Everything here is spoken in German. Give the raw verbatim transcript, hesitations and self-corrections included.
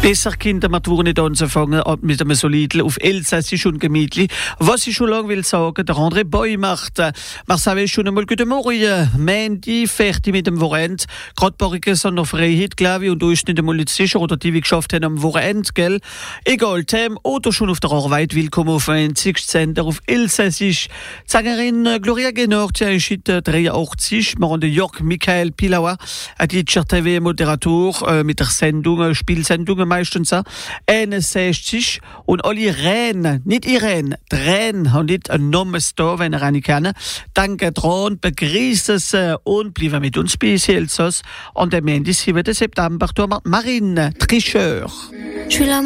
Besser Kinder mit nicht anzufangen mit einem soliden auf Elsassisch und gemütlich. Was ich schon lange will sagen, der André Boy macht. Wir sagen schon einmal guten Morgen. Mandy, fertig mit dem Wochenende. Gerade Borige sind noch Freiheit, glaube ich, und du ist nicht einmal jetzt sicher, oder die, die geschafft haben am Wochenende, gell? Egal, Tem, oder schon auf der Arbeit, willkommen auf ein Sender auf Elsassisch. Sängerin Gloria Genort, die ist dreiundachtzig. Wir haben den Jörg Michael Pilauer, ein T V-Moderator äh, mit der Sendung, Spielsendung meistens, einundsechzig. Und alle Rennen, nicht Irene, die Rennen haben nicht einen Namen da, wenn ihr eine kennen. Danke dran, begrüßen sie und bleiben mit uns bei Elsass. Und am Ende siebten September, Marine Tricheur.